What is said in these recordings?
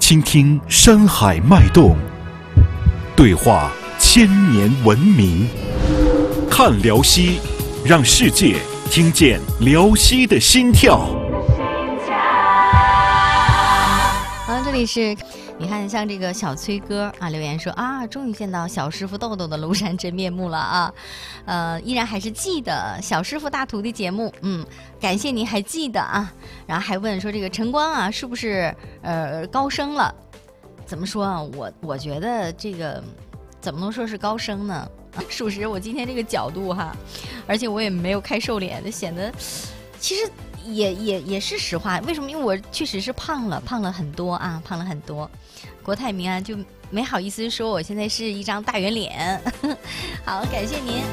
倾听山海脉动，对话千年文明。看辽西，让世界听见辽西的心跳。 好，这里是你看，像这个小崔哥啊留言说啊，终于见到小师傅豆豆的庐山真面目了啊，依然还是记得小师傅大徒弟节目，感谢您还记得啊，然后还问说这个晨光啊是不是高升了？怎么说啊？我觉得这个怎么能说是高升呢？属实，我今天这个角度哈，而且我也没有开瘦脸，就显得其实。也是实话，为什么？因为我确实是胖了很多啊，胖了很多。国泰民安就没好意思说我现在是一张大圆脸。好，感谢您，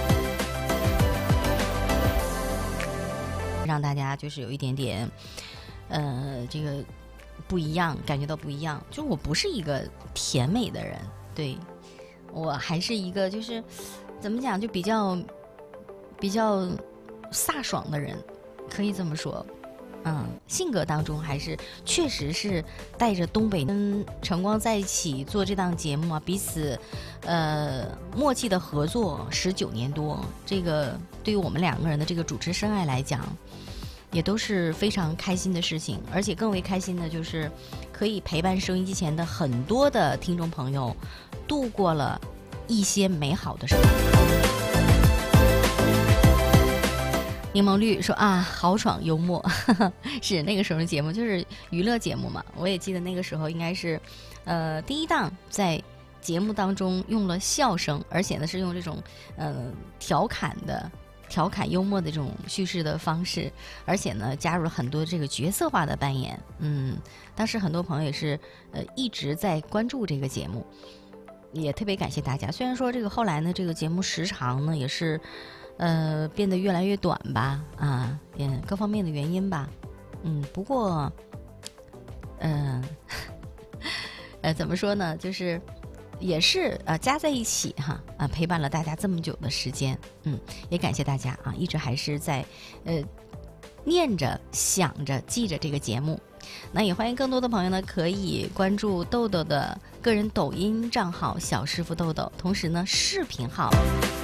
让大家就是有一点点，这个不一样，感觉到不一样。就我不是一个甜美的人，对我还是一个就是怎么讲，就比较飒爽的人。可以这么说，性格当中还是确实是带着东北。跟晨光在一起做这档节目啊，彼此默契的合作19年多，这个对于我们两个人的这个主持生涯来讲，也都是非常开心的事情。而且更为开心的就是可以陪伴收音机前的很多的听众朋友度过了一些美好的时光。柠檬绿说啊，豪爽幽默，是那个时候的节目就是娱乐节目嘛。我也记得那个时候应该是，第一档在节目当中用了笑声，而且呢是用这种调侃幽默的这种叙事的方式，而且呢加入了很多这个角色化的扮演。当时很多朋友也是一直在关注这个节目，也特别感谢大家。虽然说这个后来呢这个节目时长呢也是。变得越来越短吧，各方面的原因吧，不过，怎么说呢，就是也是加在一起哈，陪伴了大家这么久的时间，也感谢大家啊，一直还是在念着、想着、记着这个节目。那也欢迎更多的朋友呢，可以关注豆豆的个人抖音账号“小师傅豆豆”，同时呢，视频号。